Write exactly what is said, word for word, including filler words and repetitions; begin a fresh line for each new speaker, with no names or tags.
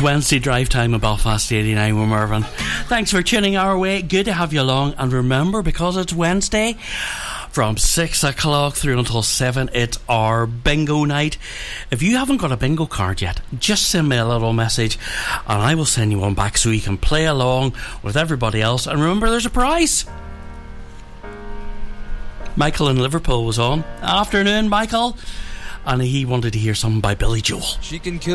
Wednesday drive time in Belfast eighty-nine with Mervyn. Thanks for tuning our way. Good to have you along. And remember, because it's Wednesday, from six o'clock through until seven, it's our bingo night. If you haven't got a bingo card yet, just send me a little message and I will send you one back so you can play along with everybody else. And remember, there's a prize. Michael in Liverpool was on. Afternoon, Michael. And he wanted to hear something by Billy Joel.
She can kill